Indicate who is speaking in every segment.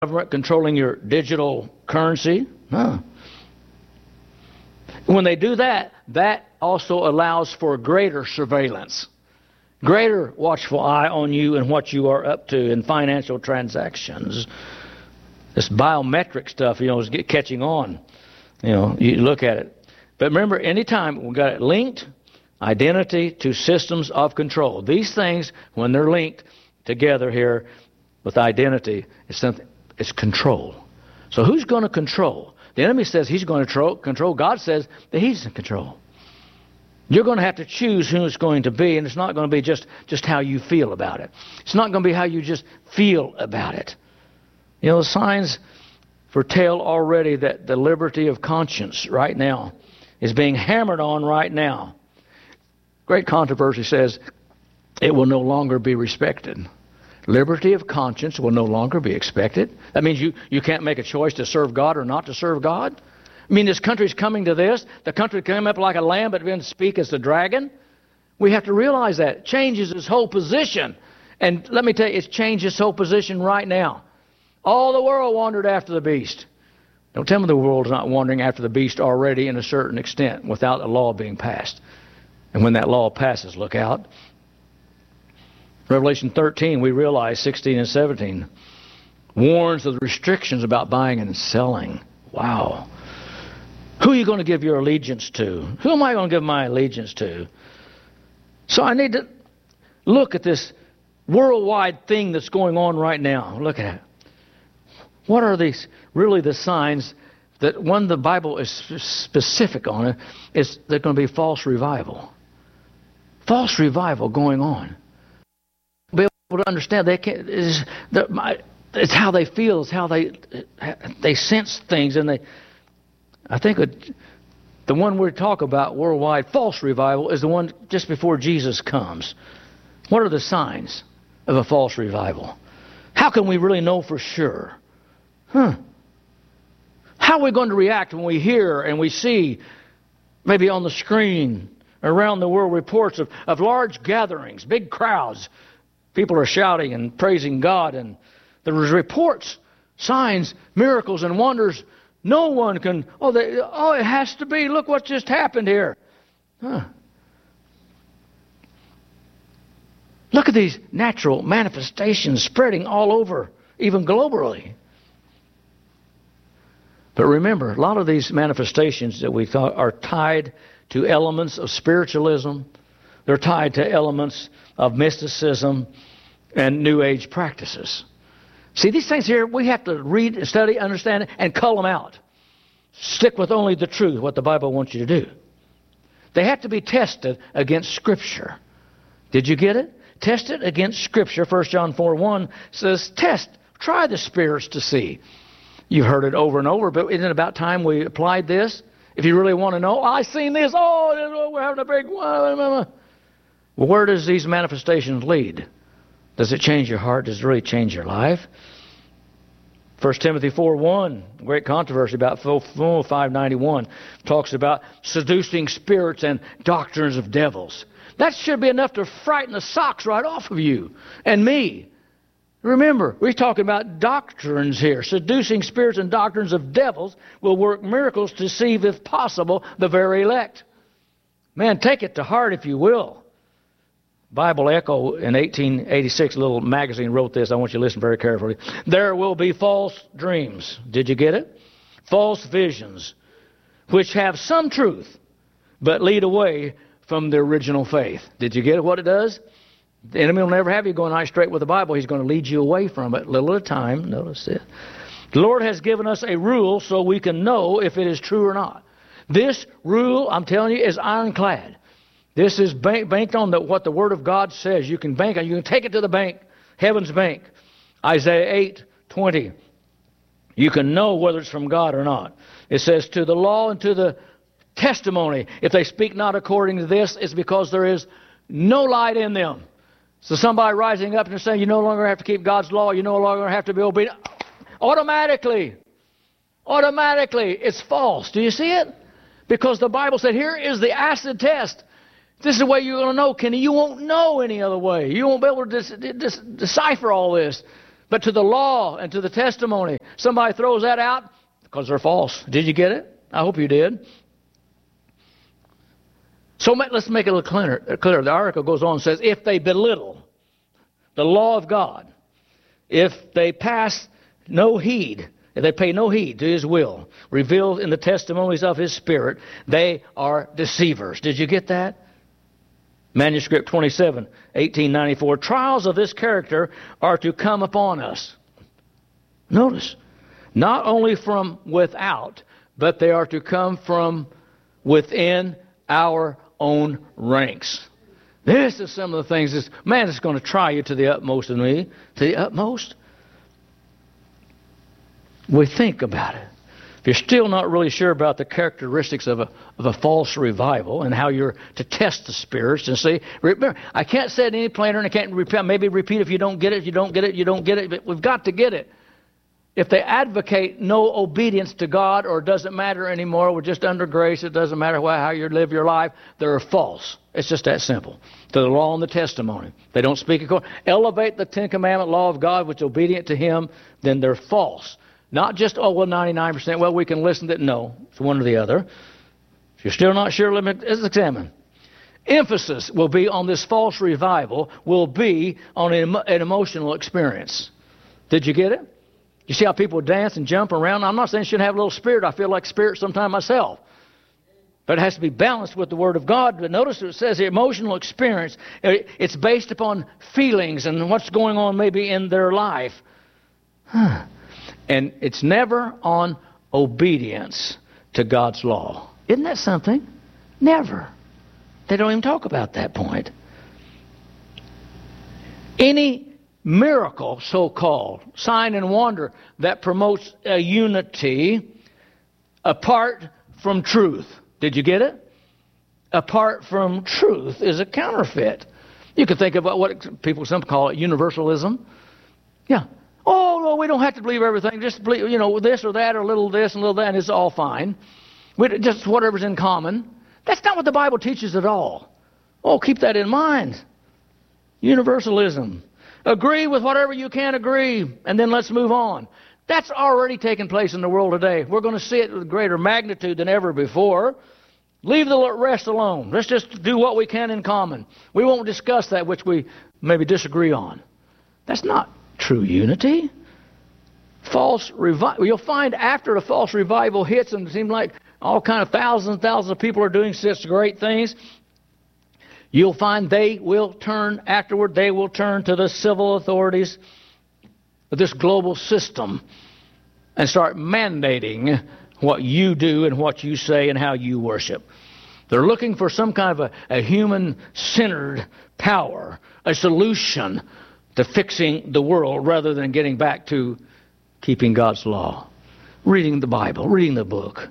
Speaker 1: government controlling your digital currency. When they do that, that also allows for greater surveillance, greater watchful eye on you and what you are up to in financial transactions. This biometric stuff, is catching on. You look at it. But remember, anytime we've got it linked, identity to systems of control. These things, when they're linked together here with identity, it's control. So who's going to control? The enemy says he's going to control. God says that he's in control. You're going to have to choose who it's going to be, and it's not going to be just how you feel about it. It's not going to be how you just feel about it. The signs foretell already that the liberty of conscience right now is being hammered on right now. Great controversy says it will no longer be respected. Liberty of conscience will no longer be expected. That means you can't make a choice to serve God or not to serve God. I mean, this country's coming to this. The country came up like a lamb, but didn't speak as the dragon. We have to realize that. It changes its whole position. And let me tell you, it's changed its whole position right now. All the world wandered after the beast. Don't tell me the world is not wandering after the beast already in a certain extent without a law being passed. And when that law passes, look out. Revelation 13, we realize 16 and 17, warns of the restrictions about buying and selling. Wow. Who are you going to give your allegiance to? Who am I going to give my allegiance to? So I need to look at this worldwide thing that's going on right now. Look at it. What are these really the signs that when the Bible is specific on it, is there's going to be false revival. False revival going on. Be able to understand it's how they feel, it's how they sense things, and I think the one we're talking about, worldwide false revival, is the one just before Jesus comes. What are the signs of a false revival? How can we really know for sure? How are we going to react when we hear and we see, maybe on the screen, around the world, reports of large gatherings, big crowds? People are shouting and praising God, and there's reports, signs, miracles, and wonders. No one can, it has to be. Look what just happened here. Look at these natural manifestations spreading all over, even globally. But remember, a lot of these manifestations that we thought are tied to elements of spiritualism. They're tied to elements of mysticism and New Age practices. See, these things here, we have to read, study, understand, and cull them out. Stick with only the truth, what the Bible wants you to do. They have to be tested against Scripture. Did you get it? Test it against Scripture. 1 John 4:1 says, try the spirits to see. You've heard it over and over, but isn't it about time we applied this? If you really want to know, I seen this, we're having a big one. Well, where does these manifestations lead? Does it change your heart? Does it really change your life? 1 Timothy 4:1, great controversy about 591, talks about seducing spirits and doctrines of devils. That should be enough to frighten the socks right off of you and me. Remember, we're talking about doctrines here. Seducing spirits and doctrines of devils will work miracles to deceive, if possible, the very elect. Man, take it to heart if you will. Bible Echo in 1886, a little magazine wrote this. I want you to listen very carefully. There will be false dreams. Did you get it? False visions, which have some truth, but lead away from the original faith. Did you get it, what it does? The enemy will never have you going right straight with the Bible. He's going to lead you away from it little at a time. Notice it. The Lord has given us a rule so we can know if it is true or not. This rule, I'm telling you, is ironclad. This is banked on what the Word of God says. You can bank on. You can take it to the bank, heaven's bank. Isaiah 8:20. You can know whether it's from God or not. It says, to the law and to the testimony, if they speak not according to this, it's because there is no light in them. So somebody rising up and saying, you no longer have to keep God's law, you no longer have to be obedient. Automatically, it's false. Do you see it? Because the Bible said, here is the acid test. This is the way you're going to know, Kenny. You won't know any other way. You won't be able to decipher all this. But to the law and to the testimony, somebody throws that out because they're false. Did you get it? I hope you did. So let's make it a little clearer. The article goes on and says, if they belittle the law of God, if they pass no heed, if they pay no heed to His will, revealed in the testimonies of His Spirit, they are deceivers. Did you get that? Manuscript 27, 1894. Trials of this character are to come upon us. Notice, not only from without, but they are to come from within our own ranks. This is some of the things that's, man, it's going to try you to the utmost in me. To the utmost. We think about it. If you're still not really sure about the characteristics of a false revival and how you're to test the spirits and see, remember, I can't say it any plainer, and I can't maybe repeat if you don't get it, you don't get it, you don't get it, but we've got to get it. If they advocate no obedience to God, or it doesn't matter anymore, we're just under grace, it doesn't matter how you live your life, they're false. It's just that simple. To the law and the testimony. They don't speak according. Elevate the Ten Commandment law of God, which is obedient to Him, then they're false. Not just, 99%, well, we can listen to it. No, it's one or the other. If you're still not sure, let's examine. Emphasis will be on this false revival, will be on an emotional experience. Did you get it? You see how people dance and jump around? I'm not saying you shouldn't have a little spirit. I feel like spirit sometimes myself. But it has to be balanced with the Word of God. But notice it says the emotional experience, it's based upon feelings and what's going on maybe in their life. And it's never on obedience to God's law. Isn't that something? Never. They don't even talk about that point. Any miracle, so-called, sign and wonder that promotes a unity apart from truth. Did you get it? Apart from truth is a counterfeit. You can think about what some call it universalism. Yeah. Oh, no, we don't have to believe everything. Just believe, this or that or a little this and a little that, and it's all fine. Just whatever's in common. That's not what the Bible teaches at all. Oh, keep that in mind. Universalism. Agree with whatever you can agree, and then let's move on. That's already taken place in the world today. We're going to see it with greater magnitude than ever before. Leave the rest alone. Let's just do what we can in common. We won't discuss that which we maybe disagree on. That's not true unity. False revival. You'll find after the false revival hits, and it seems like all kind of thousands and thousands of people are doing such great things, you'll find they will turn to the civil authorities of this global system and start mandating what you do and what you say and how you worship. They're looking for some kind of a human-centered power, a solution to fixing the world rather than getting back to keeping God's law, reading the Bible, reading the book.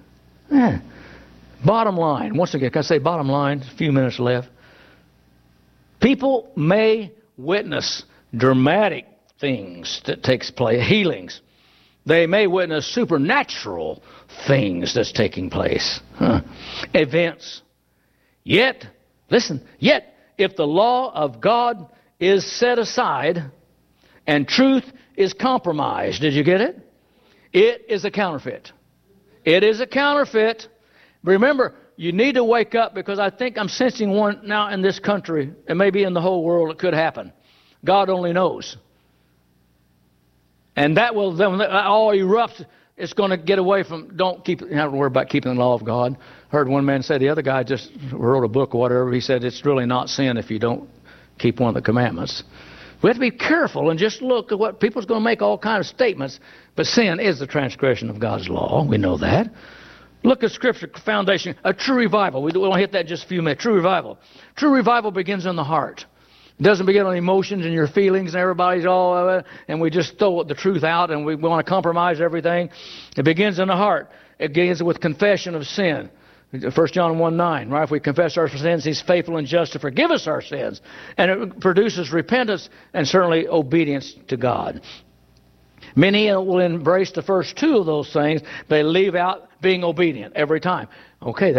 Speaker 1: Bottom line, once again, can I say bottom line? A few minutes left. People may witness dramatic things that takes place, healings. They may witness supernatural things that's taking place, events. Yet, listen, if the law of God is set aside and truth is compromised, did you get it? It is a counterfeit. It is a counterfeit. Remember, you need to wake up, because I think I'm sensing one now in this country, and maybe in the whole world it could happen. God only knows. And that will then all erupt. It's going to get away from, don't have to worry about keeping the law of God. Heard one man say, the other guy just wrote a book or whatever. He said, it's really not sin if you don't keep one of the commandments. We have to be careful and just look at what people's going to make all kinds of statements. But sin is the transgression of God's law. We know that. Look at Scripture foundation. A true revival. We'll hit that in just a few minutes. True revival. True revival begins in the heart. It doesn't begin on emotions and your feelings and everybody's all, and we just throw the truth out and we want to compromise everything. It begins in the heart. It begins with confession of sin. 1 John 1:9, right? If we confess our sins, He's faithful and just to forgive us our sins. And it produces repentance and certainly obedience to God. Many will embrace the first two of those things. They leave out being obedient every time. Okay,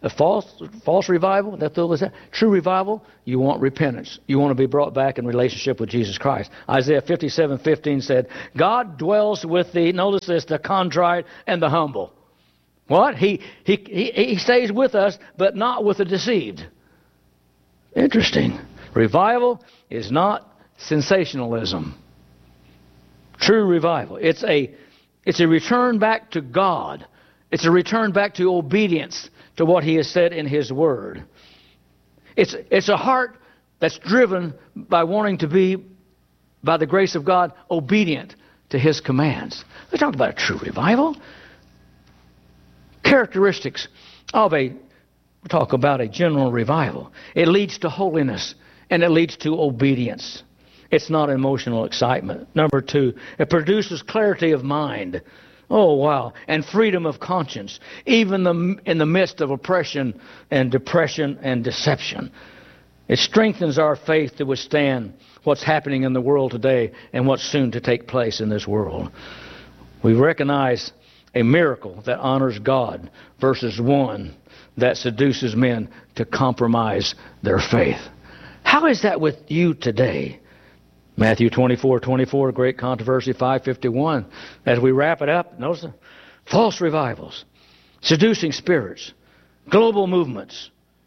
Speaker 1: A false revival, that's what that. True revival, you want repentance. You want to be brought back in relationship with Jesus Christ. Isaiah 57:15 said, God dwells with notice this, the contrite and the humble. What? He stays with us, but not with the deceived. Interesting. Revival is not sensationalism. True revival. It's a return back to God. It's a return back to obedience to what He has said in His Word. It's a heart that's driven by wanting to be, by the grace of God, obedient to His commands. We talk about a true revival. Characteristics of we talk about a general revival. It leads to holiness and it leads to obedience. It's not emotional excitement. Number 2, it produces clarity of mind. Oh, wow. And freedom of conscience, even in the midst of oppression and depression and deception. It strengthens our faith to withstand what's happening in the world today and what's soon to take place in this world. We recognize a miracle that honors God versus one that seduces men to compromise their faith. How is that with you today? Matthew 24:24, great controversy, 5:51. As we wrap it up, notice false revivals, seducing spirits, global movements,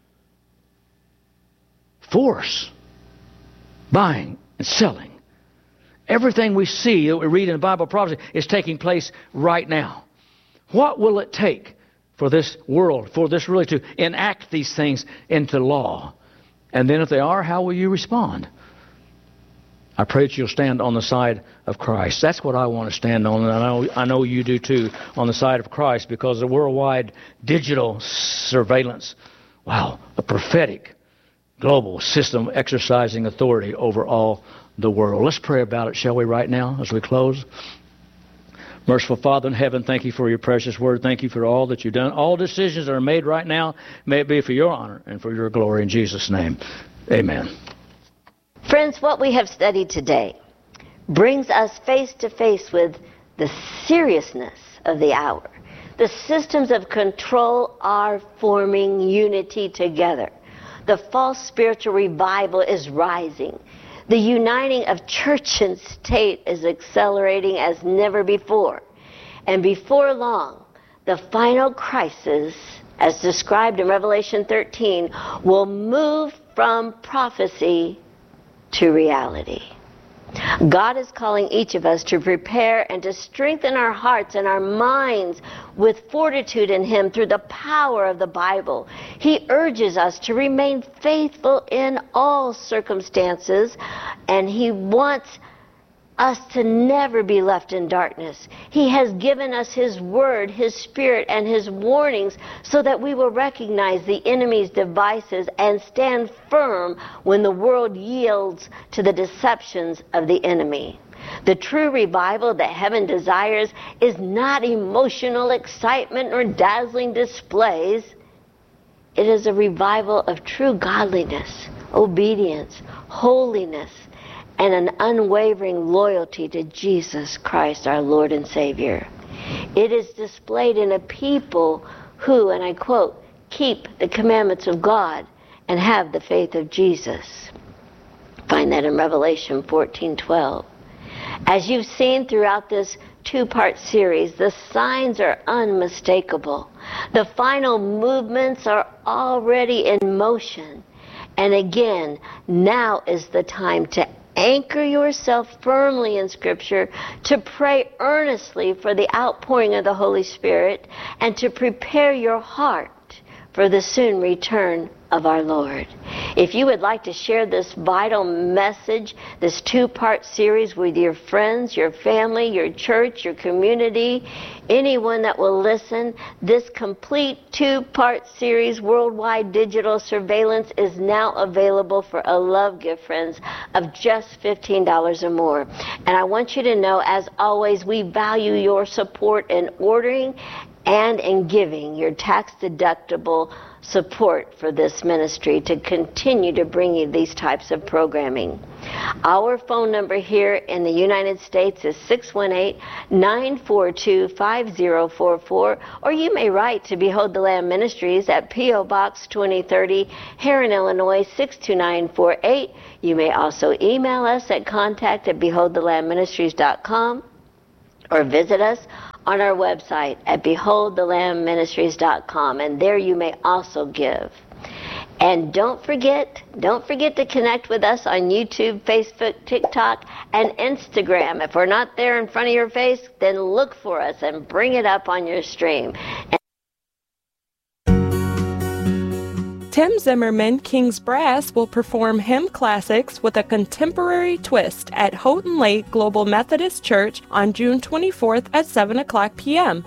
Speaker 1: force, buying and selling. Everything we see that we read in the Bible prophecy is taking place right now. What will it take for this world, for this really to enact these things into law? And then if they are, how will you respond? I pray that you'll stand on the side of Christ. That's what I want to stand on, and I know you do too, on the side of Christ, because the worldwide digital surveillance, wow, a prophetic global system exercising authority over all the world. Let's pray about it, shall we, right now as we close? Merciful Father in heaven, thank you for your precious word. Thank you for all that you've done. All decisions that are made right now, may it be for your honor and for your glory. In Jesus' name, amen.
Speaker 2: Friends, what we have studied today brings us face to face with the seriousness of the hour. The systems of control are forming unity together. The false spiritual revival is rising. The uniting of church and state is accelerating as never before. And before long, the final crisis, as described in Revelation 13, will move from prophecy to reality. God is calling each of us to prepare and to strengthen our hearts and our minds with fortitude in Him through the power of the Bible. He urges us to remain faithful in all circumstances, and He wants us to never be left in darkness. He has given us His Word, His Spirit, and His warnings so that we will recognize the enemy's devices and stand firm when the world yields to the deceptions of the enemy. The true revival that heaven desires is not emotional excitement or dazzling displays. It is a revival of true godliness, obedience, holiness, and an unwavering loyalty to Jesus Christ, our Lord and Savior. It is displayed in a people who, and I quote, keep the commandments of God and have the faith of Jesus. Find that in Revelation 14:12. As you've seen throughout this two-part series, the signs are unmistakable. The final movements are already in motion. And again, now is the time to anchor yourself firmly in Scripture, to pray earnestly for the outpouring of the Holy Spirit, and to prepare your heart for the soon return of our Lord. If you would like to share this vital message, this two-part series with your friends, your family, your church, your community, anyone that will listen, this complete two-part series, Worldwide Digital Surveillance, is now available for a love gift, friends, of just $15 or more. And I want you to know, as always, we value your support in ordering and in giving your tax-deductible support for this ministry to continue to bring you these types of programming. Our phone number here in the United States is 618-942-5044, or you may write to Behold the Lamb Ministries at P.O. Box 2030, Heron, Illinois 62948. You may also email us at contact@beholdthelambministries.com or visit us on our website at beholdthelambministries.com, and there you may also give. And don't forget to connect with us on YouTube, Facebook, TikTok, and Instagram. If we're not there in front of your face, then look for us and bring it up on your stream.
Speaker 3: Tim Zimmerman, King's Brass, will perform hymn classics with a contemporary twist at Houghton Lake Global Methodist Church on June 24th at 7 o'clock p.m.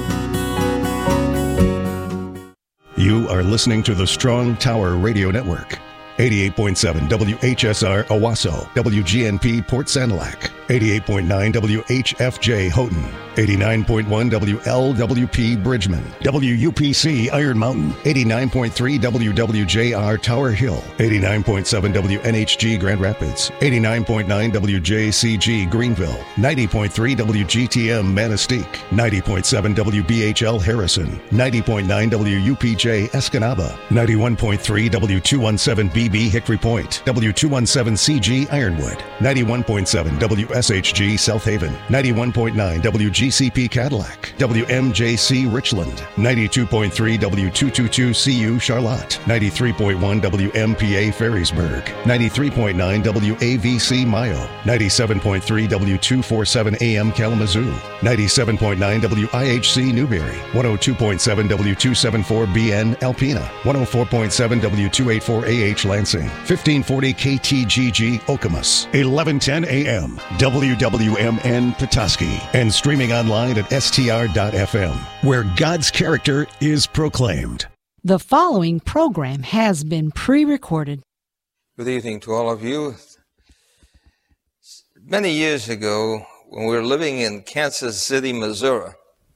Speaker 4: You are listening to the Strong Tower Radio Network. 88.7 WHSR Owasso, WGNP Port Sanilac, 88.9 WHFJ Houghton, 89.1 WLWP Bridgman, WUPC Iron Mountain, 89.3 WWJR Tower Hill, 89.7 WNHG Grand Rapids, 89.9 WJCG Greenville, 90.3 WGTM Manistee, 90.7 WBHL Harrison, 90.9 WUPJ Escanaba, 91.3 W217B Hickory Point, W217CG Ironwood, 91.7 WSHG South Haven, 91.9 WGCP Cadillac, WMJC Richland, 92.3 W222CU Charlotte, 93.1 WMPA Ferrysburg, 93.9 WAVC Mayo, 97.3 W247 AM Kalamazoo, 97.9 WIHC Newberry, 102.7 W274BN Alpena, 104.7 W284AH Lansing, 1540 KTGG Okemos, 1110 AM, WWMN Petoskey, and streaming online at str.fm, where God's character is proclaimed.
Speaker 5: The following program has been pre-recorded.
Speaker 6: Good evening to all of you. Many years ago, when we were living in Kansas City, Missouri,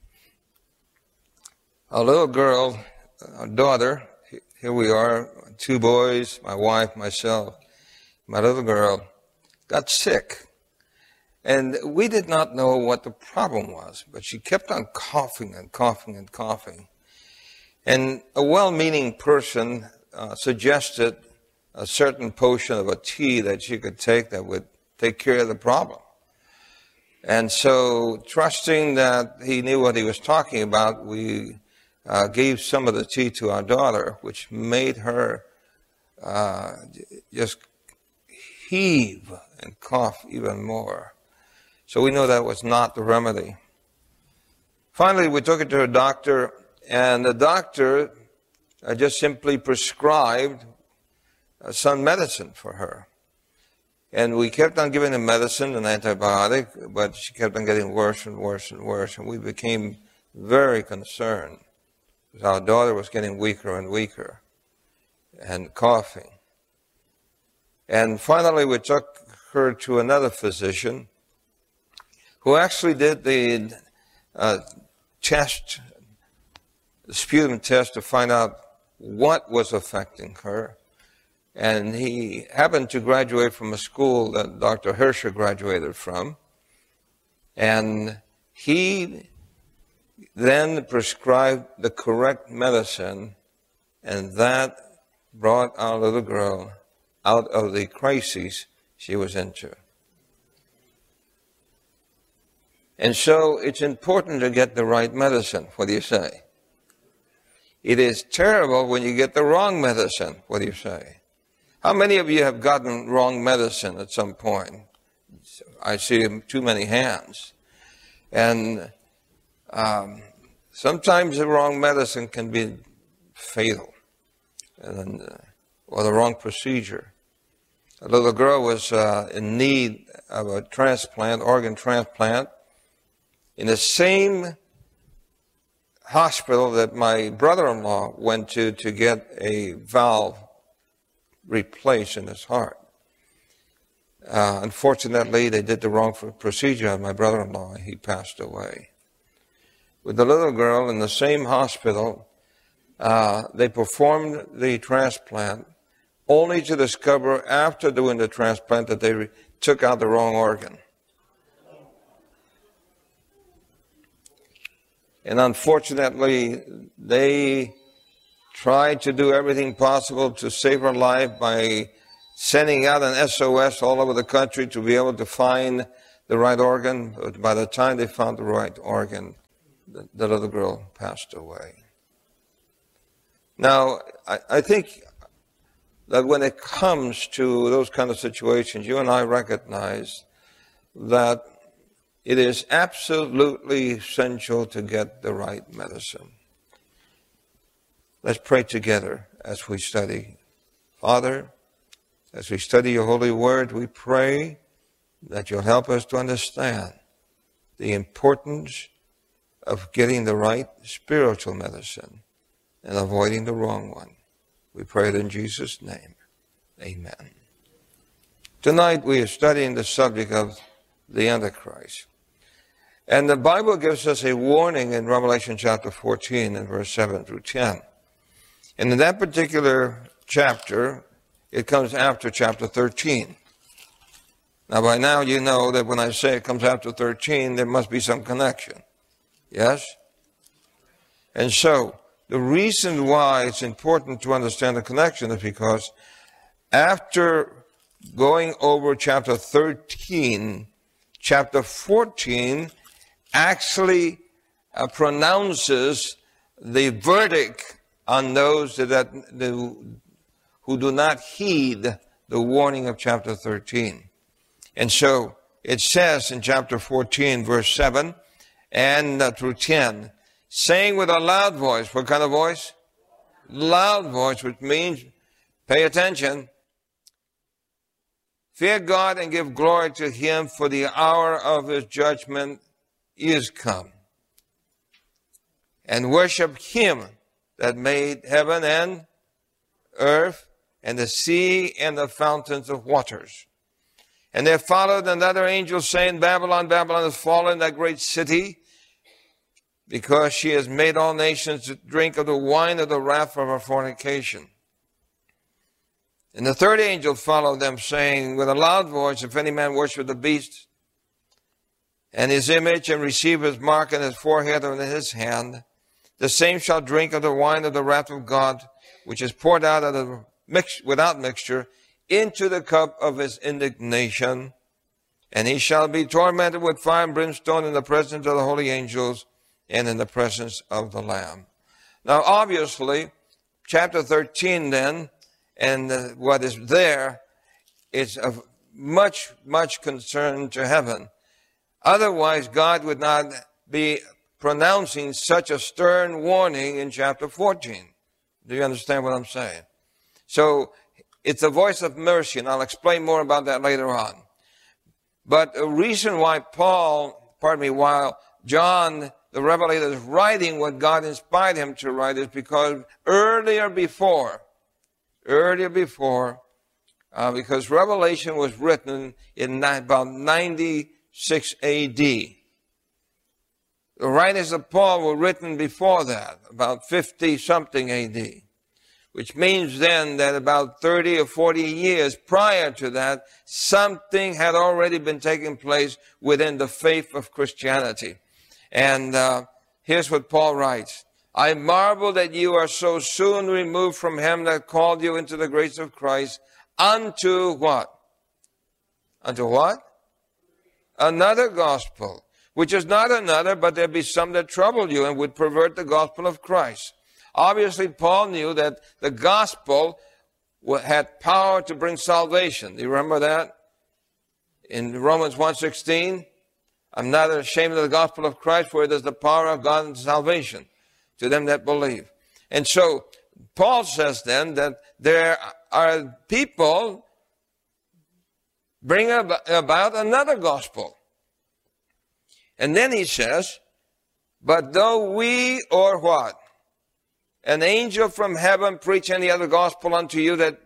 Speaker 6: a little girl, our daughter, here we are, 2 boys, my wife, myself, my little girl, got sick. And we did not know what the problem was, but she kept on coughing and coughing and coughing. And a well-meaning person suggested a certain potion of a tea that she could take that would take care of the problem. And so, trusting that he knew what he was talking about, we gave some of the tea to our daughter, which made her just heave and cough even more. So we know that was not the remedy. Finally, we took her to a doctor, and the doctor just simply prescribed some medicine for her. And we kept on giving her medicine, an antibiotic, but she kept on getting worse and worse and worse, and we became very concerned because our daughter was getting weaker and weaker and coughing. And finally, we took her to another physician who actually did the test, the sputum test, to find out what was affecting her. And he happened to graduate from a school that Dr. Herscher graduated from. And he then prescribed the correct medicine, and that brought our little girl out of the crisis she was into. And so it's important to get the right medicine. What do you say? It is terrible when you get the wrong medicine. What do you say? How many of you have gotten wrong medicine at some point? I see too many hands. And sometimes the wrong medicine can be fatal, or the wrong procedure. A little girl was in need of a transplant, organ transplant, in the same hospital that my brother-in-law went to get a valve replaced in his heart. Unfortunately, they did the wrong procedure on my brother-in-law. He passed away. With the little girl in the same hospital, they performed the transplant only to discover after doing the transplant that they took out the wrong organ. And unfortunately, they tried to do everything possible to save her life by sending out an SOS all over the country to be able to find the right organ. But by the time they found the right organ, the little girl passed away. Now, I think that when it comes to those kind of situations, you and I recognize that it is absolutely essential to get the right medicine. Let's pray together as we study. Father, as we study your holy word, we pray that you'll help us to understand the importance of getting the right spiritual medicine and avoiding the wrong one. We pray it in Jesus' name. Amen. Tonight we are studying the subject of the Antichrist. And the Bible gives us a warning in Revelation chapter 14 and verse 7 through 10. And in that particular chapter, it comes after chapter 13. Now by now you know that when I say it comes after 13, there must be some connection. Yes? And so, the reason why it's important to understand the connection is because after going over chapter 13, chapter 14 actually pronounces the verdict on those who do not heed the warning of chapter 13. And so it says in chapter 14, verse 7 and through 10, saying with a loud voice. What kind of voice? Loud voice, which means pay attention. Fear God and give glory to him, for the hour of his judgment is come. And worship him that made heaven and earth and the sea and the fountains of waters. And there followed another angel saying, Babylon, Babylon is fallen, that great city, because she has made all nations to drink of the wine of the wrath of her fornication. And the third angel followed them, saying with a loud voice, if any man worship the beast and his image, and receive his mark in his forehead or in his hand, the same shall drink of the wine of the wrath of God, which is poured out without mixture into the cup of his indignation. And he shall be tormented with fire and brimstone in the presence of the holy angels and in the presence of the Lamb. Now, obviously, chapter 13 then, and what is there, is of much, much concern to heaven. Otherwise, God would not be pronouncing such a stern warning in chapter 14. Do you understand what I'm saying? So, it's a voice of mercy, and I'll explain more about that later on. But the reason why while John the Revelator is writing what God inspired him to write is because earlier before, because Revelation was written in about 96 AD. The writings of Paul were written before that, about 50-something AD, which means then that about 30 or 40 years prior to that, something had already been taking place within the faith of Christianity. And here's what Paul writes. I marvel that you are so soon removed from him that called you into the grace of Christ unto what? Unto what? Another gospel, which is not another, but there be some that trouble you and would pervert the gospel of Christ. Obviously, Paul knew that the gospel had power to bring salvation. Do you remember that? In Romans 1:16, I'm not ashamed of the gospel of Christ, for it is the power of God and salvation to them that believe. And so, Paul says then that there are people bring about another gospel. And then he says, but though we or what? An angel from heaven preach any other gospel unto you that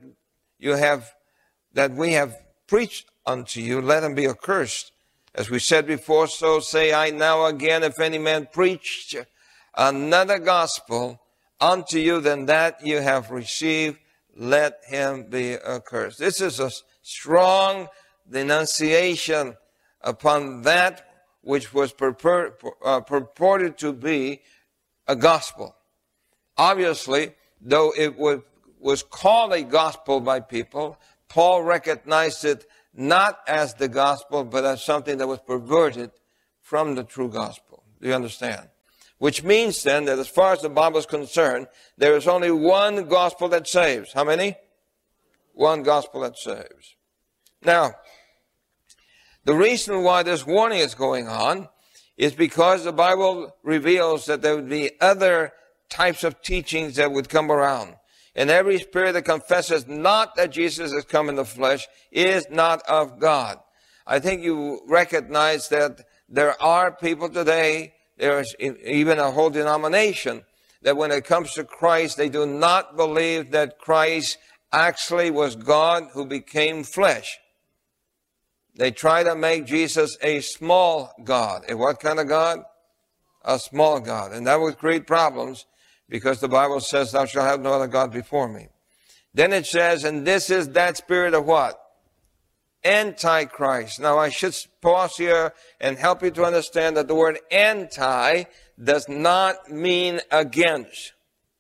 Speaker 6: we have preached unto you, let him be accursed. As we said before, so say I now again, if any man preach another gospel unto you than that you have received, let him be accursed. This is a strong denunciation upon that which was purported to be a gospel. Obviously, though it was called a gospel by people, Paul recognized it not as the gospel, but as something that was perverted from the true gospel. Do you understand? Which means then that as far as the Bible is concerned, there is only one gospel that saves. How many? One gospel that saves. Now, the reason why this warning is going on is because the Bible reveals that there would be other types of teachings that would come around. And every spirit that confesses not that Jesus has come in the flesh is not of God. I think you recognize that there are people today, there is even a whole denomination, that when it comes to Christ, they do not believe that Christ actually was God who became flesh. They try to make Jesus a small God. A what kind of God? A small God. And that would create problems because the Bible says, thou shalt have no other God before me. Then it says, and this is that spirit of what? Antichrist. Now I should pause here and help you to understand that the word anti does not mean against.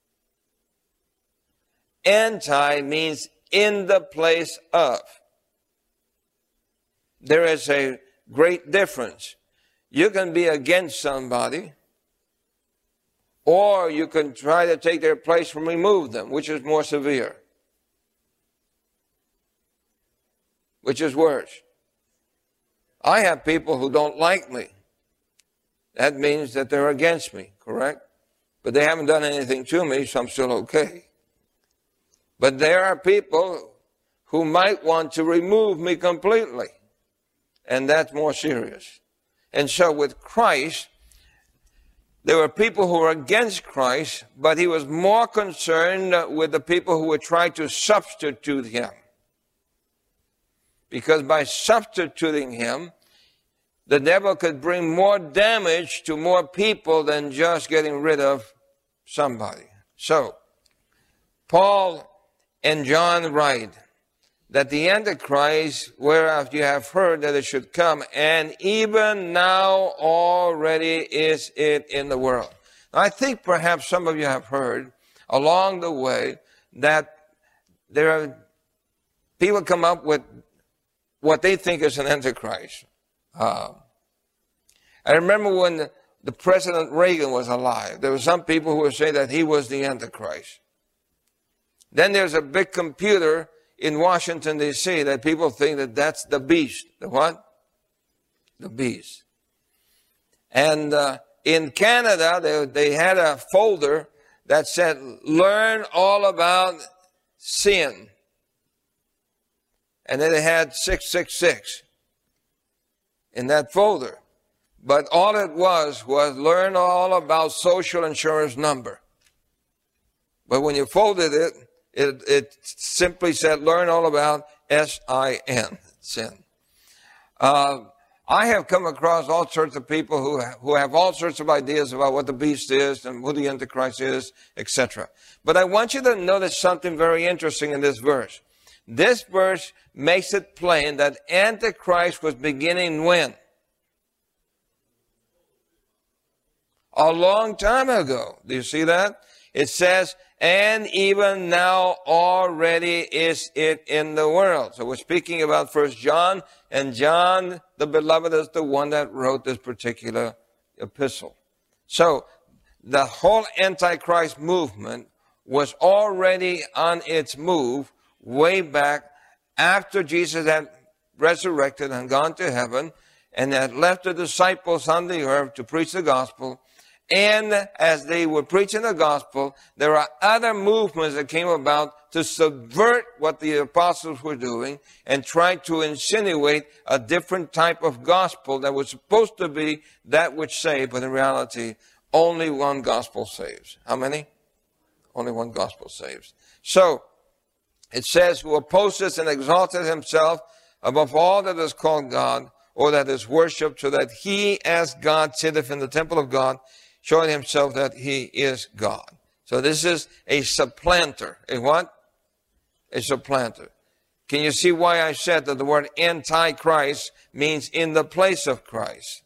Speaker 6: Anti means in the place of. There is a great difference. You can be against somebody, or you can try to take their place and remove them, which is more severe. Which is worse. I have people who don't like me. That means that they're against me, correct? But they haven't done anything to me, so I'm still okay. But there are people who might want to remove me completely. And that's more serious. And so with Christ, there were people who were against Christ, but he was more concerned with the people who would try to substitute him. Because by substituting him, the devil could bring more damage to more people than just getting rid of somebody. So, Paul and John write that the Antichrist, whereof you have heard that it should come, and even now already is it in the world. Now, I think perhaps some of you have heard along the way that there are people come up with what they think is an Antichrist. I remember when the President Reagan was alive, there were some people who would say that he was the Antichrist. Then there's a big computer in Washington, D.C., that people think that that's the beast. The what? The beast. And in Canada, they had a folder that said, learn all about sin. And then they had 666 in that folder. But all it was learn all about social insurance number. But when you folded it, it simply said, learn all about S-I-N, sin. I have come across all sorts of people who have all sorts of ideas about what the beast is and who the Antichrist is, etc. But I want you to notice something very interesting in this verse. This verse makes it plain that Antichrist was beginning when? A long time ago. Do you see that? It says, and even now already is it in the world. So we're speaking about 1 John, and John, the beloved, is the one that wrote this particular epistle. So the whole Antichrist movement was already on its move way back after Jesus had resurrected and gone to heaven and had left the disciples on the earth to preach the gospel. And as they were preaching the gospel, there are other movements that came about to subvert what the apostles were doing and try to insinuate a different type of gospel that was supposed to be that which saved, but in reality, only one gospel saves. How many? Only one gospel saves. So, it says, who opposes and exalted himself above all that is called God, or that is worshipped, so that he as God sitteth in the temple of God, showing himself that he is God. So this is a supplanter. A what? A supplanter. Can you see why I said that the word antichrist means in the place of Christ?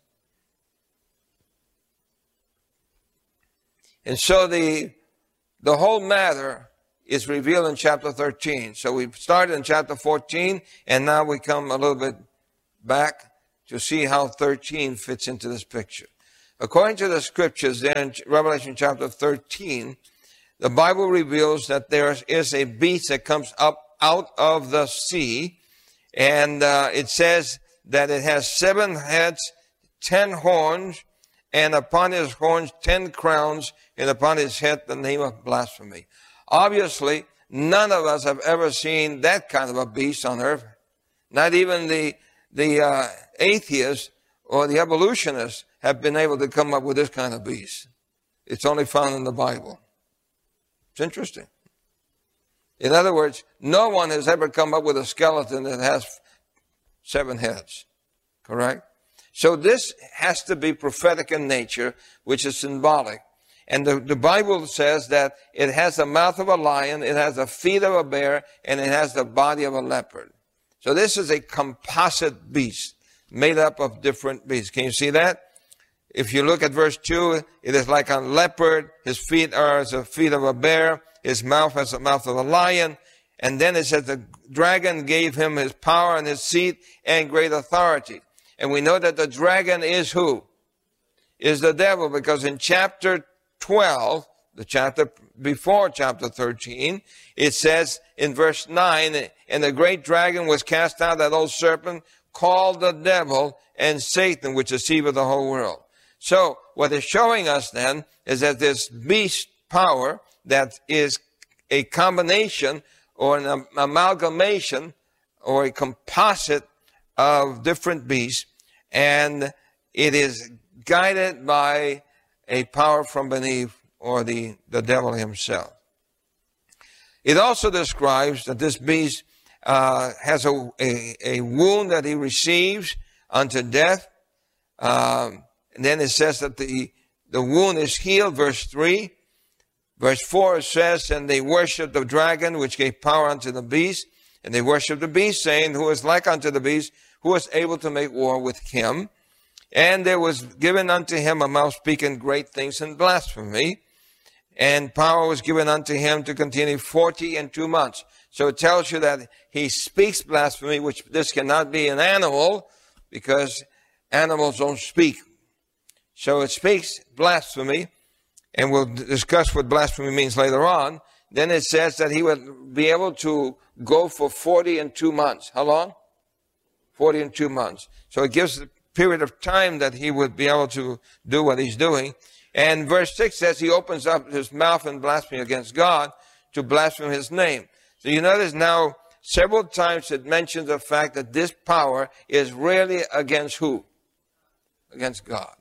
Speaker 6: And so the whole matter is revealed in chapter 13. So we started in chapter 14, and now we come a little bit back to see how 13 fits into this picture. According to the scriptures there in Revelation chapter 13, the Bible reveals that there is a beast that comes up out of the sea, and it says that it has 7 heads, 10 horns, and upon his horns 10 crowns, and upon his head the name of blasphemy. Obviously, none of us have ever seen that kind of a beast on earth. Not even the atheists or the evolutionists have been able to come up with this kind of beast. It's only found in the Bible. It's interesting. In other words, no one has ever come up with a skeleton that has 7 heads. Correct? So this has to be prophetic in nature, which is symbolic. And the Bible says that it has the mouth of a lion, it has the feet of a bear, and it has the body of a leopard. So this is a composite beast made up of different beasts. Can you see that? If you look at verse 2, it is like a leopard. His feet are as the feet of a bear. His mouth as the mouth of a lion. And then it says the dragon gave him his power and his seat and great authority. And we know that the dragon is who? Is the devil, because in chapter 12, the chapter before chapter 13, it says in verse 9, and the great dragon was cast out, that old serpent, called the devil and Satan, which deceiveth the whole world. So what it's showing us then is that this beast power that is a combination or an amalgamation or a composite of different beasts, and it is guided by a power from beneath, or the devil himself. It also describes that this beast has a wound that he receives unto death. And then it says that the wound is healed, verse 3. Verse 4 says, and they worshiped the dragon, which gave power unto the beast. And they worshiped the beast, saying, who is like unto the beast, who was able to make war with him. And there was given unto him a mouth speaking great things and blasphemy. And power was given unto him to continue 42 months. So it tells you that he speaks blasphemy, which this cannot be an animal, because animals don't speak. So it speaks blasphemy, and we'll discuss what blasphemy means later on. Then it says that he would be able to go for 42 months. How long? 42 months. So it gives the period of time that he would be able to do what he's doing. And verse 6 says he opens up his mouth in blasphemy against God to blaspheme his name. So you notice now several times it mentions the fact that this power is really against who? Against God.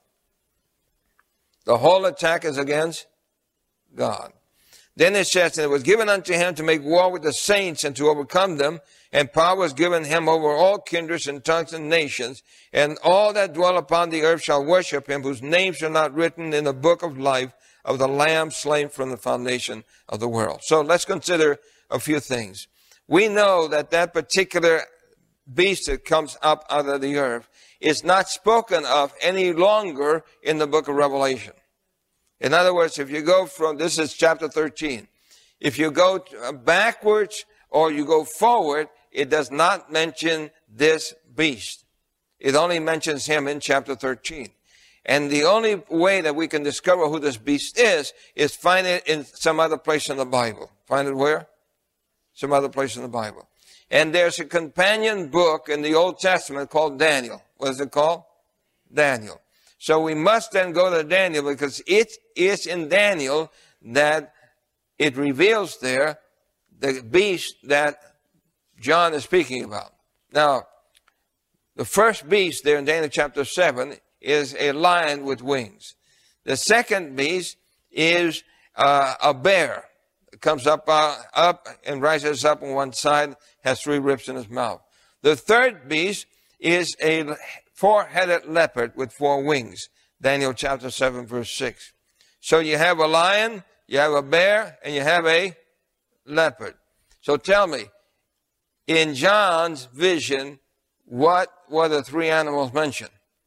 Speaker 6: The whole attack is against God. Then it says that it was given unto him to make war with the saints and to overcome them, and power was given him over all kindreds and tongues and nations, and all that dwell upon the earth shall worship him, whose names are not written in the book of life of the Lamb slain from the foundation of the world. So let's consider a few things. We know that that particular beast that comes up out of the earth is not spoken of any longer in the book of Revelation. In other words, if you go from, this is chapter 13, if you go backwards or you go forward, it does not mention this beast. It only mentions him in chapter 13. And the only way that we can discover who this beast is find it in some other place in the Bible. Find it where? Some other place in the Bible. And there's a companion book in the Old Testament called Daniel. What is it called? Daniel. So we must then go to Daniel, because it is in Daniel that it reveals there the beast that John is speaking about. Now, the first beast there in Daniel chapter 7 is a lion with wings. The second beast is a bear. It comes up and rises up on one side, has 3 ribs in his mouth. The third beast is a 4-headed leopard with 4 wings. Daniel chapter 7 verse 6. So you have a lion, you have a bear, and you have a leopard. So tell me, in John's vision, what were the three animals mentioned?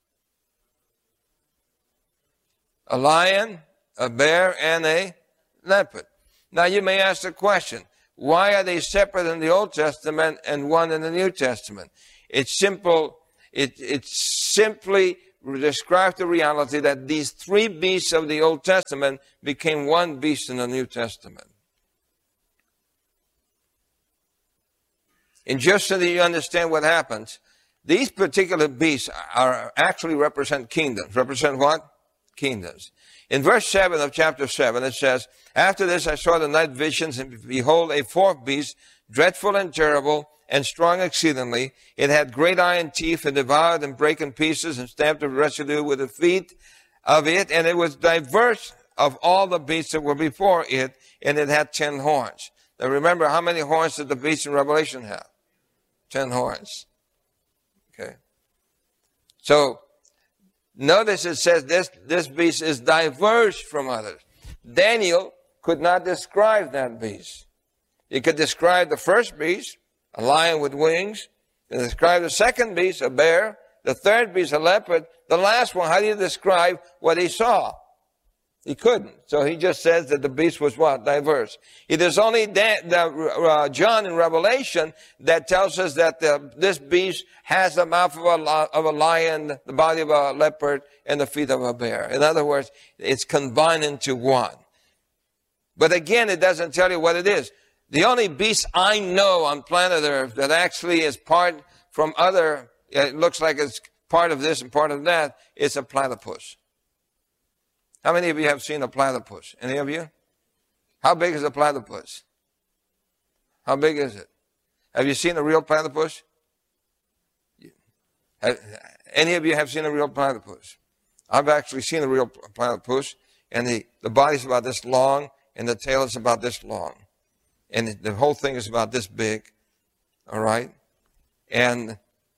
Speaker 6: A lion, a bear, and a leopard. Now you may ask the question, why are they separate in the Old Testament and one in the New Testament? It's simple. It simply describes the reality that these three beasts of the Old Testament became one beast in the New Testament. And just so that you understand what happens, these particular beasts actually represent kingdoms. Represent what? Kingdoms. In verse 7 of chapter 7, it says, "After this I saw the night visions, and behold, a fourth beast, dreadful and terrible, and strong exceedingly. It had great iron teeth, and devoured and brake in pieces, and stamped the residue with the feet of it. And it was diverse of all the beasts that were before it, and it had 10 horns." Now remember, how many horns did the beast in Revelation have? 10 horns. Okay. So, notice it says this beast is diverse from others. Daniel could not describe that beast. He could describe the first beast, a lion with wings. He could describe the second beast, a bear. The third beast, a leopard. The last one, how do you describe what he saw? He couldn't. So he just says that the beast was what? Diverse. It is only John in Revelation that tells us that this beast has the mouth of a lion, the body of a leopard, and the feet of a bear. In other words, it's combined into one. But again, it doesn't tell you what it is. The only beast I know on planet Earth that actually is part from other, it looks like it's part of this and part of that, is a platypus. How many of you have seen a platypus? Any of you? How big is a platypus? How big is it? Have you seen a real platypus? Any of you have seen a real platypus? I've actually seen a real platypus, and the body's about this long, and the tail is about this long. And the whole thing is about this big, all right? And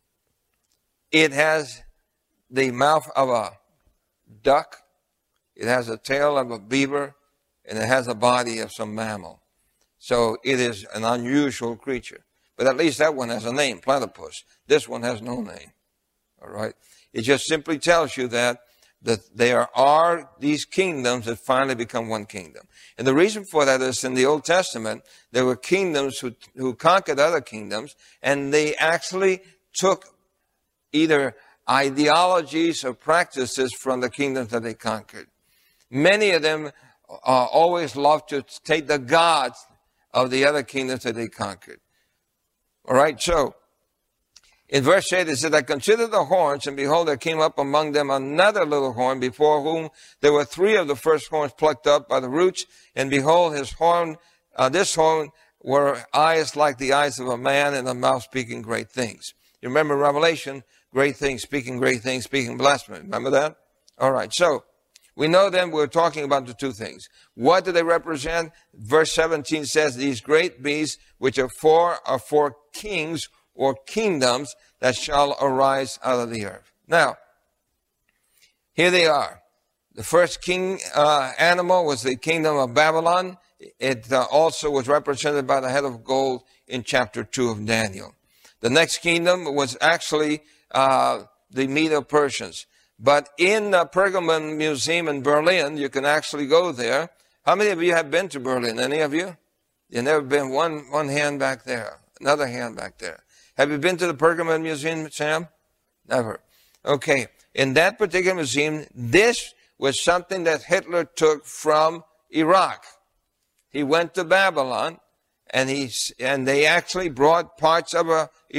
Speaker 6: it has the mouth of a duck. It has a tail of a beaver, and it has a body of some mammal. So it is an unusual creature. But at least that one has a name, platypus. This one has no name. All right? It just simply tells you that there are these kingdoms that finally become one kingdom. And the reason for that is in the Old Testament, there were kingdoms who conquered other kingdoms, and they actually took either ideologies or practices from the kingdoms that they conquered. Many of them always loved to take the gods of the other kingdoms that they conquered. All right, so in verse 8 it says, "I considered the horns, and behold, there came up among them another little horn, before whom there were 3 of the first horns plucked up by the roots. And behold, this horn were eyes like the eyes of a man, and a mouth speaking great things." You remember Revelation, great things, speaking blasphemy. Remember that? All right, so we know then we're talking about the 2 things. What do they represent? Verse 17 says, "These great beasts, which are four kings or kingdoms that shall arise out of the earth." Now, here they are. The first king animal was the kingdom of Babylon. It also was represented by the head of gold in chapter 2 of Daniel. The next kingdom was actually the Medo-Persians. But in the Pergamon Museum in Berlin, you can actually go there. How many of you have been to Berlin? Any of you? You've never been? One hand back there. Another hand back there. Have you been to the Pergamon Museum, Sam? Never. Okay. In that particular museum, this was something that Hitler took from Iraq. He went to Babylon, and they actually brought parts of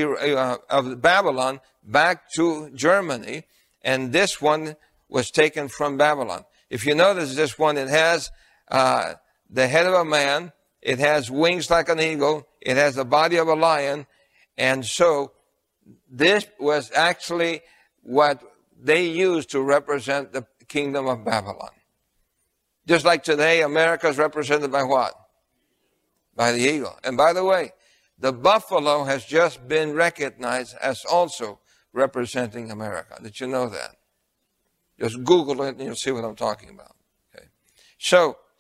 Speaker 6: Babylon back to Germany. And this one was taken from Babylon. If you notice this one, it has the head of a man. It has wings like an eagle. It has the body of a lion. And so this was actually what they used to represent the kingdom of Babylon. Just like today, America is represented by what? By the eagle. And by the way, the buffalo has just been recognized as also representing America. Did you know that? Just Google it and you'll see what I'm talking about. Okay. So,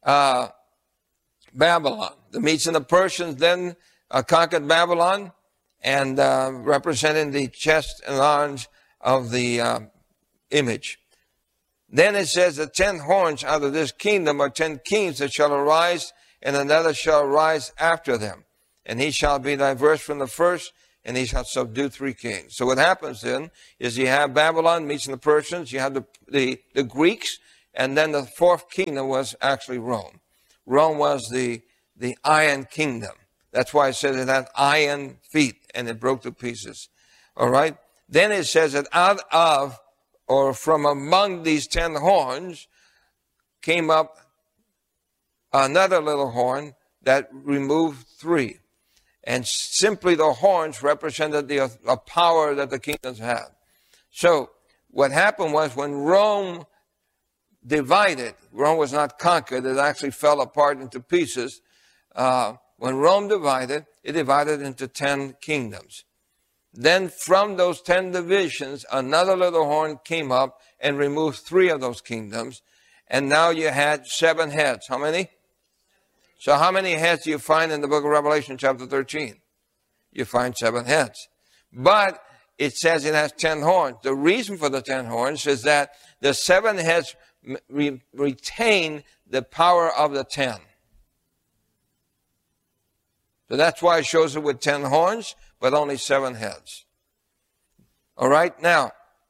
Speaker 6: Babylon. The Medes and the Persians then conquered Babylon, and representing the chest and arms of the image. Then it says the 10 horns out of this kingdom are 10 kings that shall arise, and another shall arise after them. And he shall be diverse from the first, and he shall subdue 3 kings. So what happens then is you have Babylon, Medes and the Persians, you have the Greeks, and then the 4th kingdom was actually Rome. Rome was the iron kingdom. That's why it says it had iron feet, and it broke to pieces. All right? Then it says that out of, or from among these 10 horns, came up another little horn that removed 3. And simply the horns represented the power that the kingdoms had. So what happened was when Rome divided, Rome was not conquered, it actually fell apart into pieces. When Rome divided, it divided into 10 kingdoms. Then from those 10 divisions, another little horn came up and removed 3 of those kingdoms. And now you had 7 heads. How many? So how many heads do you find in the book of Revelation chapter 13? You find 7 heads. But it says it has 10 horns. The reason for the 10 horns is that the 7 heads retain the power of the 10. So that's why it shows it with 10 horns, but only 7 heads. All right, now,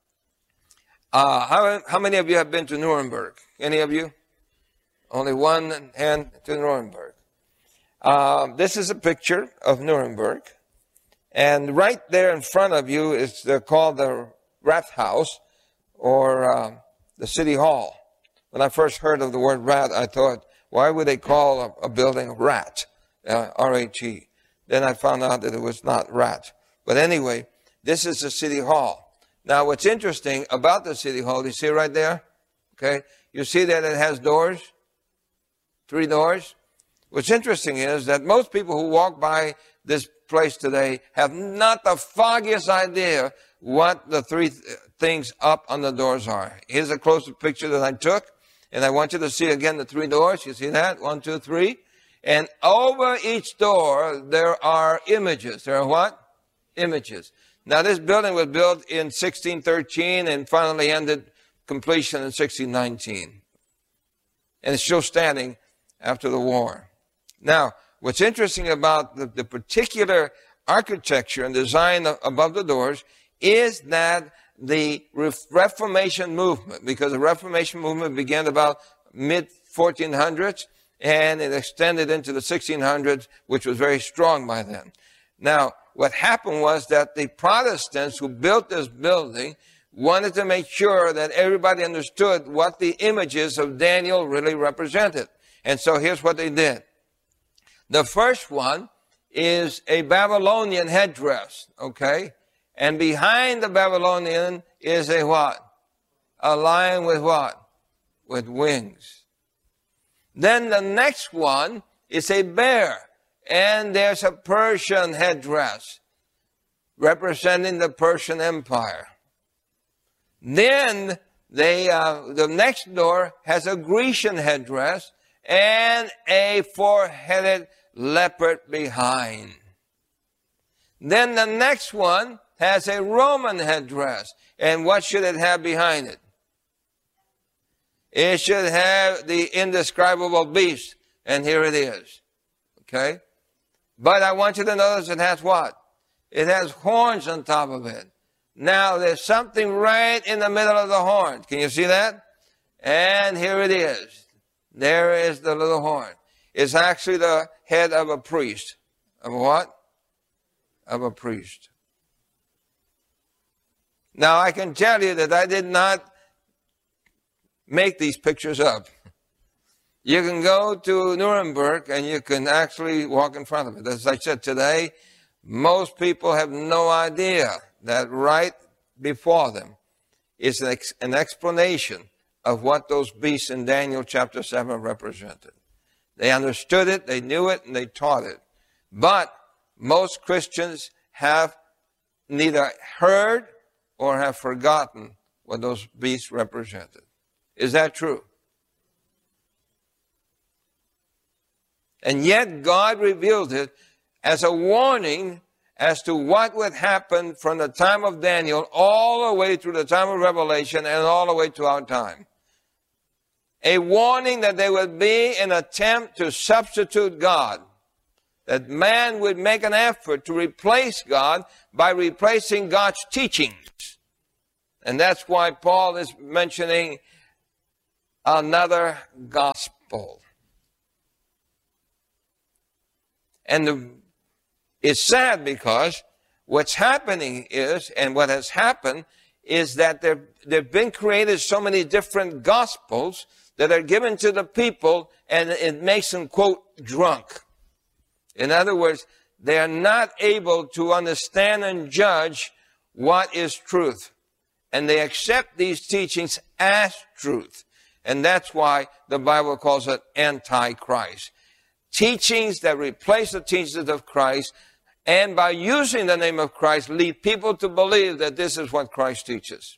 Speaker 6: how many of you have been to Nuremberg? Any of you? Only one hand to Nuremberg. This is a picture of Nuremberg. And right there in front of you is called the Rathaus, or the City Hall. When I first heard of the word rat, I thought, why would they call a building rat? R-A-T. Then I found out that it was not rat. But anyway, this is the City Hall. Now, what's interesting about the City Hall, you see right there? Okay. You see that it has doors? 3 doors. What's interesting is that most people who walk by this place today have not the foggiest idea what the 3 things up on the doors are. Here's a closer picture that I took, and I want you to see again the 3 doors. You see that? 1, 2, 3. And over each door, there are images. There are what? Images. Now, this building was built in 1613 and finally ended completion in 1619. And it's still standing after the war. Now, what's interesting about the particular architecture and design above the doors is that the Reformation movement, because the Reformation movement began about mid-1400s, and it extended into the 1600s, which was very strong by then. Now, what happened was that the Protestants who built this building wanted to make sure that everybody understood what the images of Daniel really represented. And so here's what they did. The first one is a Babylonian headdress, okay? And behind the Babylonian is a what? A lion with what? With wings. Then the next one is a bear, and there's a Persian headdress representing the Persian Empire. Then the next door has a Grecian headdress and a 4-headed leopard behind. Then the next one has a Roman headdress, and what should it have behind it? It should have the indescribable beast, and here it is. Okay? But I want you to notice it has what? It has horns on top of it. Now, there's something right in the middle of the horn. Can you see that? And here it is. There is the little horn. It's actually the head of a priest. Of what? Of a priest. Now, I can tell you that I did not make these pictures up. You can go to Nuremberg and you can actually walk in front of it. As I said today, most people have no idea that right before them is an explanation of what those beasts in Daniel chapter 7 represented. They understood it, they knew it, and they taught it. But most Christians have neither heard or have forgotten what those beasts represented. Is that true? And yet God revealed it as a warning as to what would happen from the time of Daniel all the way through the time of Revelation and all the way to our time. A warning that there would be an attempt to substitute God, that man would make an effort to replace God by replacing God's teachings. And that's why Paul is mentioning another gospel. And it's sad because what's happening is, and what has happened, is that there have been created so many different gospels that are given to the people, and it makes them, quote, drunk. In other words, they are not able to understand and judge what is truth. And they accept these teachings as truth. And that's why the Bible calls it Antichrist. Teachings that replace the teachings of Christ, and by using the name of Christ, lead people to believe that this is what Christ teaches.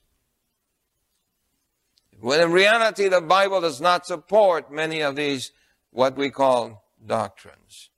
Speaker 6: When in reality, the Bible does not support many of these, what we call doctrines.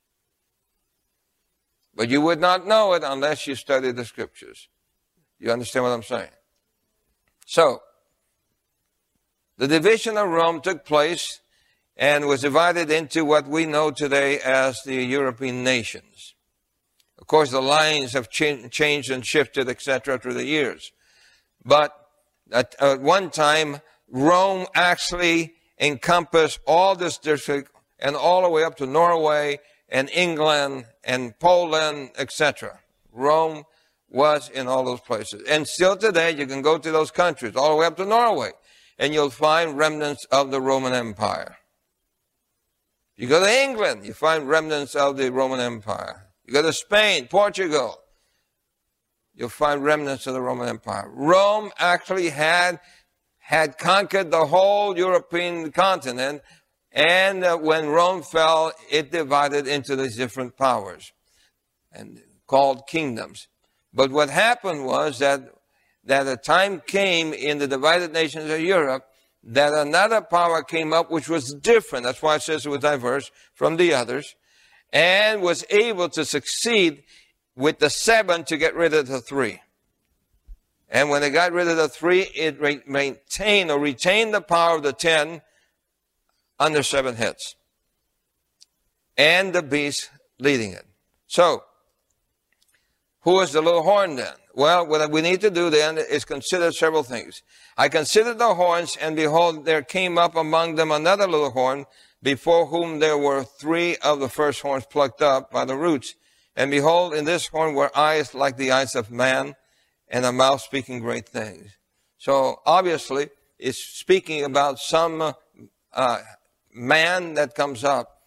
Speaker 6: But you would not know it unless you study the Scriptures. You understand what I'm saying? So, the division of Rome took place and was divided into what we know today as the European nations. Of course, the lines have changed and shifted, etc., through the years. But at one time, Rome actually encompassed all this district and all the way up to Norway and England and Poland, etc. Rome was in all those places. And still today, you can go to those countries, all the way up to Norway, and you'll find remnants of the Roman Empire. You go to England, you find remnants of the Roman Empire. You go to Spain, Portugal, you'll find remnants of the Roman Empire. Rome actually had conquered the whole European continent, and when Rome fell, it divided into these different powers and called kingdoms. But what happened was that a time came in the divided nations of Europe that another power came up which was different. That's why it says it was diverse from the others, and was able to succeed with the 7 to get rid of the 3. And when they got rid of the 3, it retained the power of the 10 under 7 heads. And the beast leading it. So, who is the little horn then? Well, what we need to do then is consider several things. I considered the horns, and behold, there came up among them another little horn, before whom there were 3 of the first horns plucked up by the roots. And behold, in this horn were eyes like the eyes of man, and a mouth speaking great things. So obviously, it's speaking about some man that comes up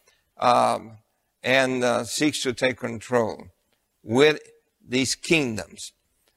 Speaker 6: and seeks to take control with these kingdoms.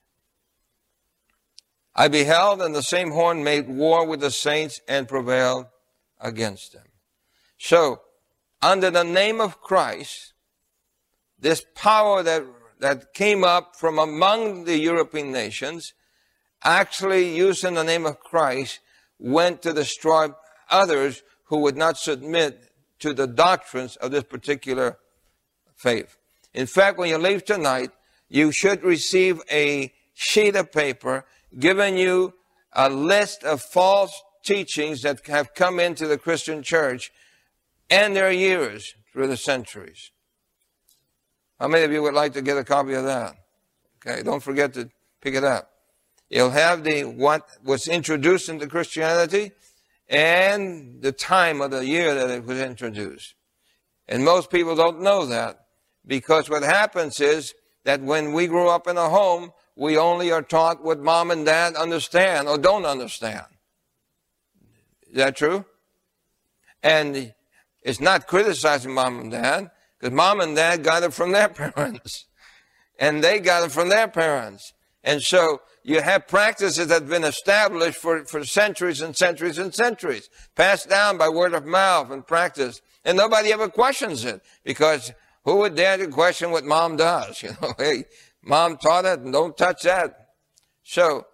Speaker 6: I beheld, and the same horn made war with the saints and prevailed against them. So, under the name of Christ, this power that came up from among the European nations, actually using the name of Christ, went to destroy others who would not submit to the doctrines of this particular faith. In fact, when you leave tonight, you should receive a sheet of paper giving you a list of false teachings that have come into the Christian church and their years through the centuries. How many of you would like to get a copy of that? Okay, don't forget to pick it up. You'll have what was introduced into Christianity and the time of the year that it was introduced. And most people don't know that, because what happens is that when we grow up in a home, we only are taught what mom and dad understand or don't understand. Is that true? And it's not criticizing mom and dad, because mom and dad got it from their parents. And they got it from their parents. And so you have practices that have been established for centuries and centuries and centuries, passed down by word of mouth and practice. And nobody ever questions it, because who would dare to question what mom does? You know, hey, mom taught it, and don't touch that. So,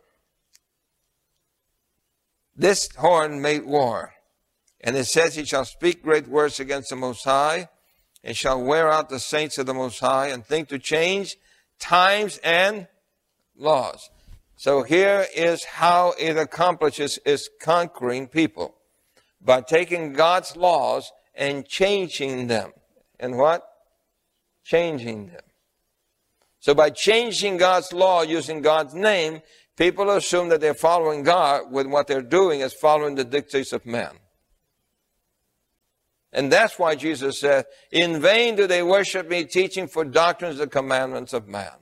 Speaker 6: this horn made war. And it says, he shall speak great words against the Most High, and shall wear out the saints of the Most High, and think to change times and laws. So here is how it accomplishes its conquering people. By taking God's laws and changing them. And what? Changing them. So by changing God's law using God's name, people assume that they're following God when what they're doing is following the dictates of man. And that's why Jesus said, in vain do they worship me, teaching for doctrines the commandments of man.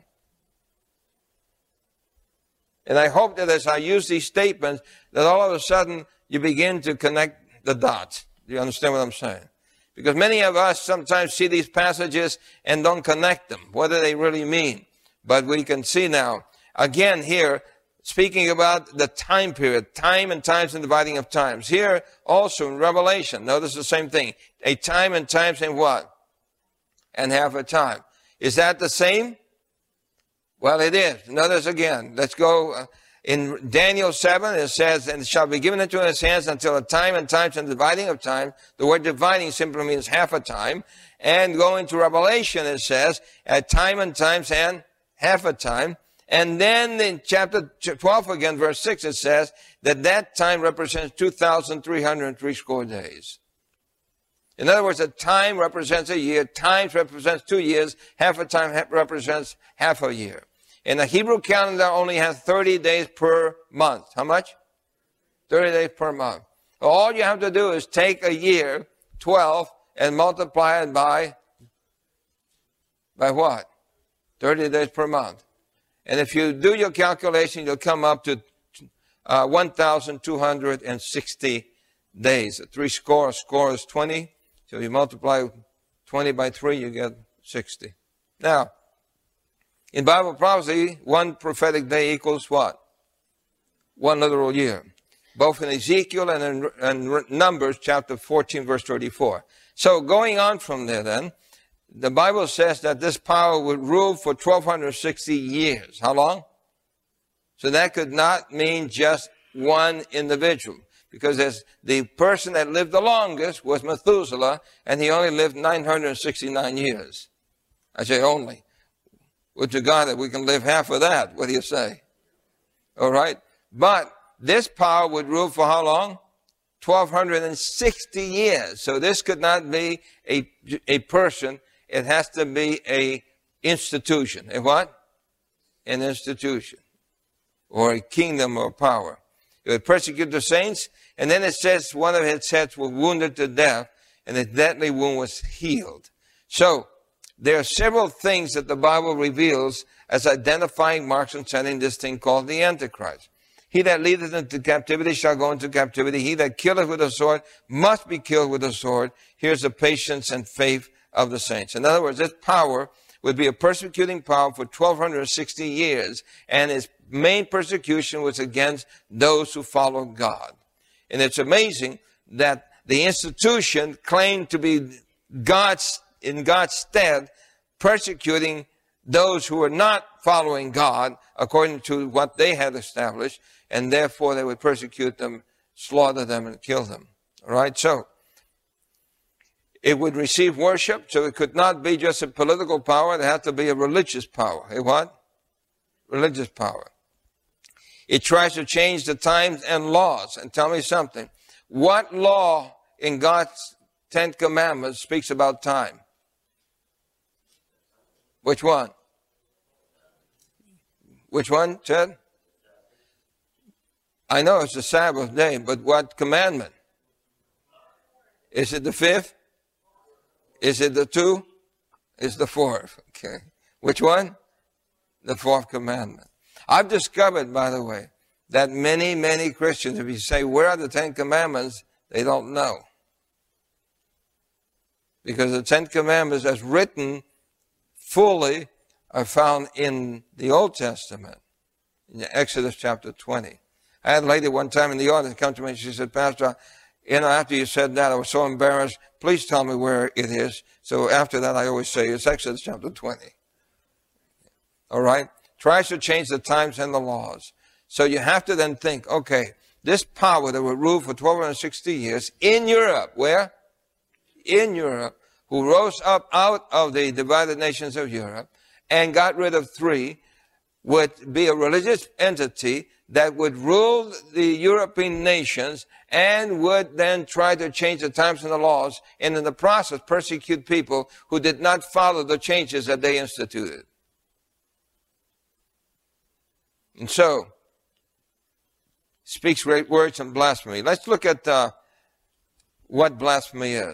Speaker 6: And I hope that as I use these statements, that all of a sudden you begin to connect the dots. Do you understand what I'm saying? Because many of us sometimes see these passages and don't connect them, what do they really mean? But we can see now, again here, speaking about the time period, time and times and dividing of times. Here also in Revelation, notice the same thing. A time and times and what? And half a time. Is that the same? Well, it is. Notice again. Let's go. In Daniel 7, it says, and it shall be given into his hands until a time and times and dividing of time. The word dividing simply means half a time. And going to Revelation, it says, at time and times and half a time. And then in chapter 12 again, verse 6, it says that that time represents 2,360 days. In other words, a time represents a year, times represents 2 years, half a time represents half a year. And the Hebrew calendar only has 30 days per month. How much? 30 days per month. All you have to do is take a year, 12, and multiply it by what? 30 days per month. And if you do your calculation, you'll come up to 1,260 days. 3 score is 20. So you multiply 20 by 3, you get 60. Now, in Bible prophecy, one prophetic day equals what? 1 literal year. Both in Ezekiel and in Numbers chapter 14, verse 34. So going on from there then, the Bible says that this power would rule for 1,260 years. How long? So that could not mean just one individual. Because as the person that lived the longest was Methuselah, and he only lived 969 years. I say only. Would to God that we can live half of that. What do you say? All right. But this power would rule for how long? 1,260 years. So this could not be a person. It has to be a institution. A what? An institution. Or a kingdom or power. It would persecute the saints. And then it says one of its heads was wounded to death. And the deadly wound was healed. So there are several things that the Bible reveals as identifying marks concerning this thing called the Antichrist. He that leadeth into captivity shall go into captivity. He that killeth with a sword must be killed with a sword. Here's the patience and faith of the saints. In other words, this power would be a persecuting power for 1,260 years. And its main persecution was against those who followed God. And it's amazing that the institution claimed to be in God's stead, persecuting those who were not following God according to what they had established, and therefore they would persecute them, slaughter them, and kill them. All right, so it would receive worship, so it could not be just a political power, it had to be a religious power. A what? Religious power. It tries to change the times and laws. And tell me something. What law in God's 10 Commandments speaks about time? Which one? Which one, Ted? I know it's the Sabbath day, but what commandment? Is it the 5th? Is it the 2? It's the 4th. Okay. Which one? The 4th commandment. I've discovered, by the way, that many, many Christians, if you say, where are the 10 Commandments? They don't know. Because the 10 Commandments, as written fully, are found in the Old Testament, in Exodus chapter 20. I had a lady one time in the audience come to me and she said, Pastor, after you said that, I was so embarrassed. Please tell me where it is. So after that, I always say it's Exodus chapter 20. All right? Tries to change the times and the laws. So you have to then think, okay, this power that will rule for 1,260 years in Europe, where? In Europe, who rose up out of the divided nations of Europe and got rid of 3, would be a religious entity that would rule the European nations and would then try to change the times and the laws, and in the process persecute people who did not follow the changes that they instituted. And so, speaks great words and blasphemy. Let's look at what blasphemy is.